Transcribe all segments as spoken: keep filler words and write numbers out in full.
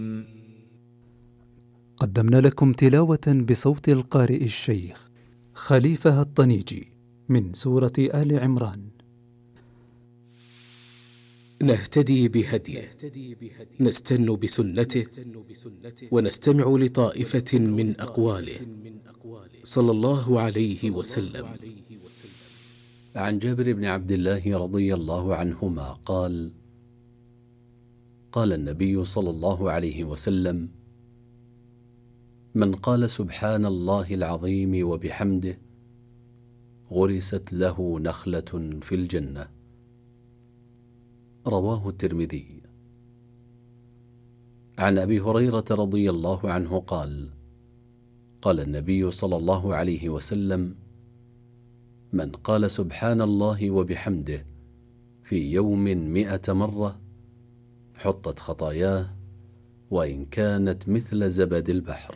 قدمنا لكم تلاوة بصوت القارئ الشيخ خليفة الطنيجي من سورة آل عمران. نهتدي بهديه، نستن بسنته، ونستمع لطائفة من أقواله صلى الله عليه وسلم. عن جابر بن عبد الله رضي الله عنهما قال: قال النبي صلى الله عليه وسلم: من قال سبحان الله العظيم وبحمده غرست له نخلة في الجنة. رواه الترمذي. عن أبي هريرة رضي الله عنه قال: قال النبي صلى الله عليه وسلم: من قال سبحان الله وبحمده في يوم مئة مرة حطت خطاياه وإن كانت مثل زبد البحر.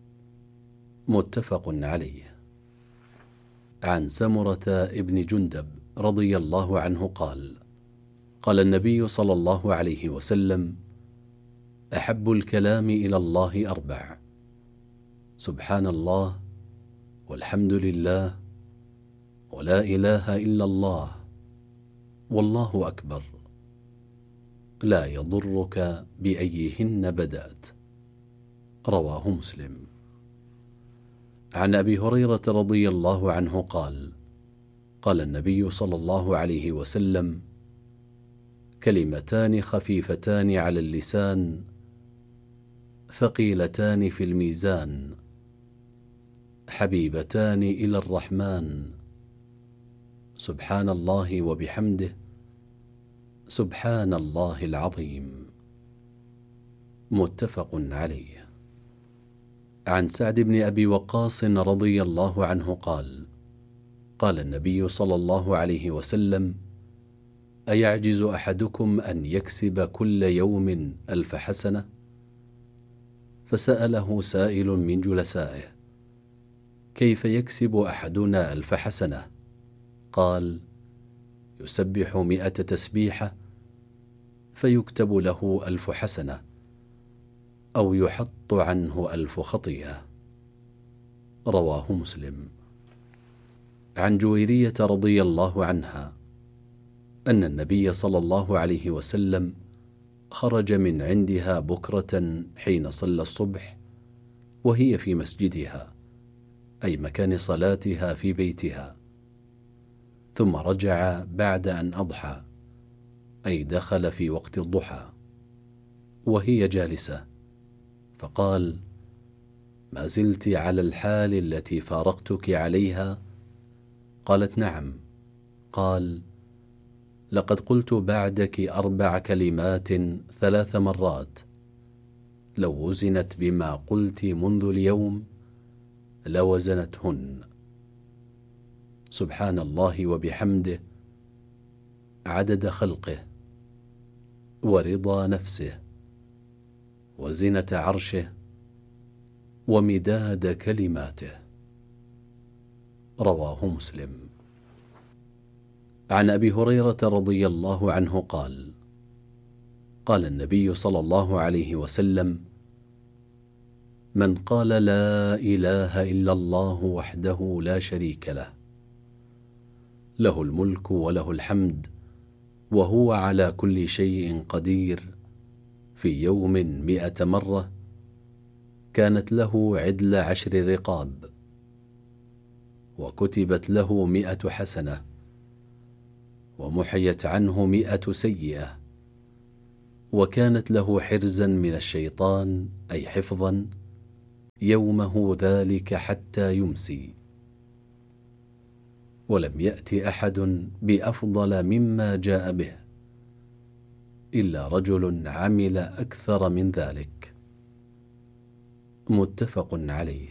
متفق عليه. عن سمرة ابن جندب رضي الله عنه قال: قال النبي صلى الله عليه وسلم: أحب الكلام إلى الله أربع: سبحان الله، والحمد لله، ولا إله إلا الله، والله أكبر، لا يضرك بأيهن بدأت. رواه مسلم. عن أبي هريرة رضي الله عنه قال: قال النبي صلى الله عليه وسلم: كلمتان خفيفتان على اللسان ثقيلتان في الميزان حبيبتان إلى الرحمن: سبحان الله وبحمده، سبحان الله العظيم. متفق عليه. عن سعد بن أبي وقاص رضي الله عنه قال: قال النبي صلى الله عليه وسلم: أيعجز أحدكم أن يكسب كل يوم ألف حسنة؟ فسأله سائل من جلسائه: كيف يكسب أحدنا ألف حسنة؟ قال: يسبح مئة تسبيحة فيكتب له ألف حسنة، أو يحط عنه ألف خطيئة. رواه مسلم. عن جويرية رضي الله عنها أن النبي صلى الله عليه وسلم خرج من عندها بكرة حين صلى الصبح وهي في مسجدها، أي مكان صلاتها في بيتها، ثم رجع بعد أن أضحى، أي دخل في وقت الضحى، وهي جالسة، فقال: ما زلت على الحال التي فارقتك عليها؟ قالت: نعم. قال: لقد قلت بعدك أربع كلمات ثلاث مرات، لو وزنت بما قلت منذ اليوم لوزنتهن: سبحان الله وبحمده عدد خلقه، ورضا نفسه، وزنة عرشه، ومداد كلماته. رواه مسلم. عن أبي هريرة رضي الله عنه قال: قال النبي صلى الله عليه وسلم: من قال لا إله إلا الله وحده لا شريك له، له الملك وله الحمد وهو على كل شيء قدير، في يوم مئة مرة، كانت له عدل عشر رقاب، وكتبت له مئة حسنة، ومحيت عنه مئة سيئة، وكانت له حرزا من الشيطان، أي حفظا، يومه ذلك حتى يمسي. ولم يأت أحد بأفضل مما جاء به إلا رجل عمل أكثر من ذلك. متفق عليه.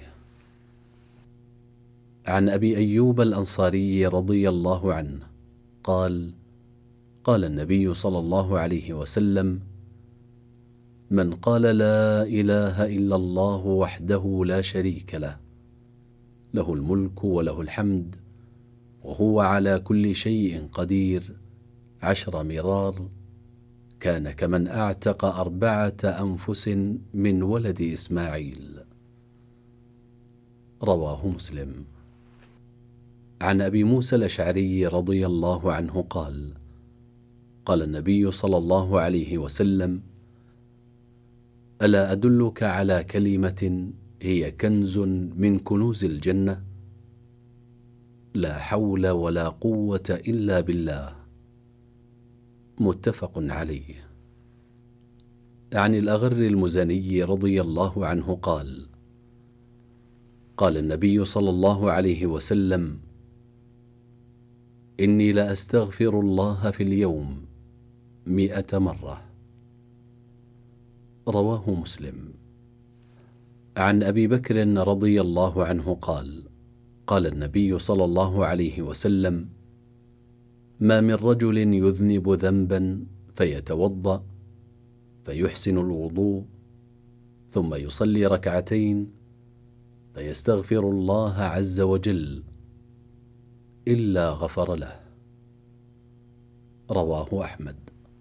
عن أبي أيوب الأنصاري رضي الله عنه قال: قال النبي صلى الله عليه وسلم: من قال لا إله إلا الله وحده لا شريك له، له الملك وله الحمد وهو على كل شيء قدير، عشر مرار، كان كمن أعتق أربعة أنفس من ولد إسماعيل. رواه مسلم. عن أبي موسى الأشعري رضي الله عنه قال: قال النبي صلى الله عليه وسلم: ألا أدلك على كلمة هي كنز من كنوز الجنة؟ لا حول ولا قوة إلا بالله. متفق عليه. عن الأغر المزني رضي الله عنه قال: قال النبي صلى الله عليه وسلم: إني لأستغفر الله في اليوم مئة مرة. رواه مسلم. عن أبي بكر رضي الله عنه قال: قال النبي صلى الله عليه وسلم: ما من رجل يذنب ذنبا فيتوضأ فيحسن الوضوء ثم يصلي ركعتين فيستغفر الله عز وجل إلا غفر له. رواه أحمد.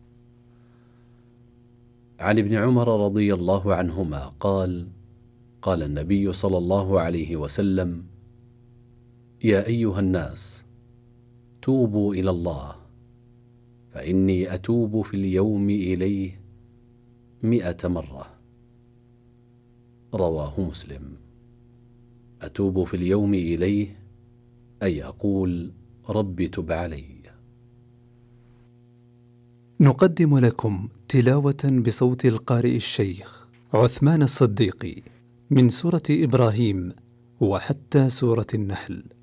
عن ابن عمر رضي الله عنهما قال: قال النبي صلى الله عليه وسلم: يا أيها الناس توبوا إلى الله، فإني أتوب في اليوم إليه مئة مرة. رواه مسلم. أتوب في اليوم إليه أي أقول: رب تب علي. نقدم لكم تلاوة بصوت القارئ الشيخ عثمان الصديقي من سورة إبراهيم وحتى سورة النحل.